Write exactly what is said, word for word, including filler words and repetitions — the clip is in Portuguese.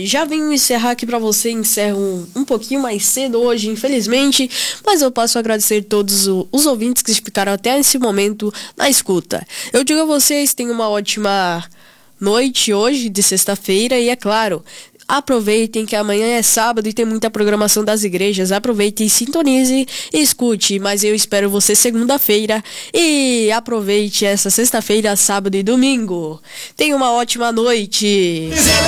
já venho encerrar aqui pra você, encerro um, um pouquinho mais cedo hoje, infelizmente, mas eu posso agradecer todos o, os ouvintes que ficaram até esse momento na escuta. Eu digo a vocês, tenham uma ótima noite hoje, de sexta-feira, e é claro, aproveitem que amanhã é sábado e tem muita programação das igrejas. Aproveite e sintonize e escute, mas eu espero você segunda-feira e aproveite essa sexta-feira, sábado e domingo. Tenha uma ótima noite.